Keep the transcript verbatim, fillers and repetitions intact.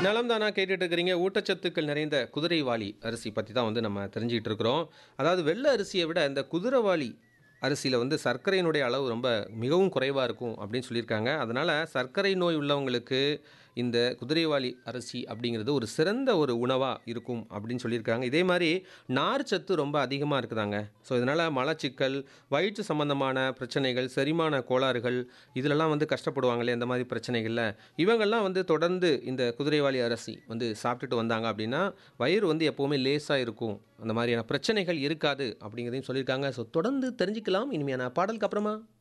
நலம் தானா கேட்டுட்டு இருக்கிறீங்க. ஊட்டச்சத்துக்கள் நிறைந்த குதிரைவாலி அரிசி பற்றி தான் வந்து நம்ம தெரிஞ்சுக்கிட்டு இருக்கிறோம். அதாவது வெள்ளை அரிசியை விட இந்த குதிரைவாலி அரிசியில் வந்து சர்க்கரையினுடைய அளவு ரொம்ப மிகவும் குறைவாக இருக்கும் அப்படின்னு சொல்லியிருக்காங்க. அதனால் சர்க்கரை நோய் உள்ளவங்களுக்கு இந்த குதிரைவாலி அரிசி அப்படிங்கிறது ஒரு சிறந்த ஒரு உணவாக இருக்கும் அப்படின்னு சொல்லியிருக்காங்க. இதே மாதிரி நார்ச்சத்து ரொம்ப அதிகமாக இருக்குதாங்க. ஸோ இதனால் மலச்சிக்கல், வயிற்று சம்பந்தமான பிரச்சனைகள், செரிமான கோளாறுகள் இதிலெல்லாம் வந்து கஷ்டப்படுவாங்களே இந்த மாதிரி பிரச்சனைகளில் இவங்கெல்லாம் வந்து தொடர்ந்து இந்த குதிரைவாலி அரிசி வந்து சாப்பிட்டுட்டு வந்தாங்க அப்படின்னா வயிறு வந்து எப்போவுமே லேசாக இருக்கும். அந்த மாதிரியான பிரச்சனைகள் இருக்காது அப்படிங்கிறதையும் சொல்லியிருக்காங்க. ஸோ தொடர்ந்து தெரிஞ்சுக்கலாம் இனிமையான பாடலுக்கு அப்புறமா.